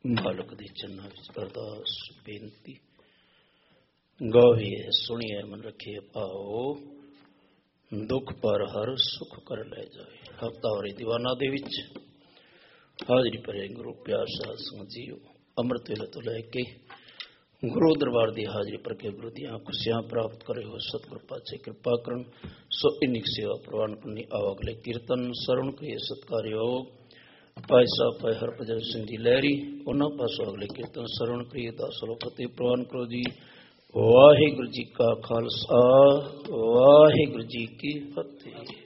ਮਾਲਕ ਦੇ ਚਰਨਾਂ ਵਿੱਚ ਅਰਦਾਸ ਬੇਨਤੀ। ਗਾਵੀਏ ਸੁਣੀਏ ਮਨ ਰੱਖੀਏ ਭਾਓ, ਦੁੱਖ ਪਰ ਹਰ ਸੁੱਖ ਕਰ ਲੈ ਜਾਏ। ਹਫ਼ਤਾਵਾਰੀ ਦੀਵਾਨਾ ਦੇ ਵਿੱਚ ਹਾਜ਼ਰੀ ਭਰੇ ਗੁਰੂ ਪਿਆਰ ਸਾਧ ਸੰਗਤ ਜੀਓ, ਅੰਮ੍ਰਿਤ ਵੇਲੇ ਤੋਂ ਲੈ ਕੇ ਗੁਰੂ ਦਰਬਾਰ ਦੀ ਹਾਜ਼ਰੀ ਭਰ ਕੇ ਗੁਰੂ ਦੀਆਂ ਖੁਸ਼ੀਆਂ ਪ੍ਰਾਪਤ ਕਰੇ ਹੋ ਸਤਿਗੁਰ ਪਾਤਸ਼ਾਹ ਕਿਰਪਾ ਕਰਨ। ਸੋ ਇੰਨੀ ਸੇਵਾ ਪ੍ਰਵਾਨ ਕਰਨੀ। ਆਓ ਅਗਲੇ ਕੀਰਤਨ ਸਰਵਣ ਕਰੀਏ। ਸਤਿਕਾਰਯੋਗ ਭਾਈ ਸਾਹਿਬ ਭਾਈ ਹਰਭਜਨ ਸਿੰਘ ਜੀ ਲਹਿਰੀ, ਉਹਨਾਂ ਪਾਸੋਂ ਅਗਲੇ ਕੀਰਤਨ ਸਰਵਣ ਕਰੀਏ। ਦਾਸ ਫਤਿਹ ਪ੍ਰਵਾਨ ਕਰੋ ਜੀ। ਵਾਹਿਗੁਰੂ ਜੀ ਕਾ ਖਾਲਸਾ, ਵਾਹਿਗੁਰੂ ਜੀ ਕੀ ਫਤਿਹ।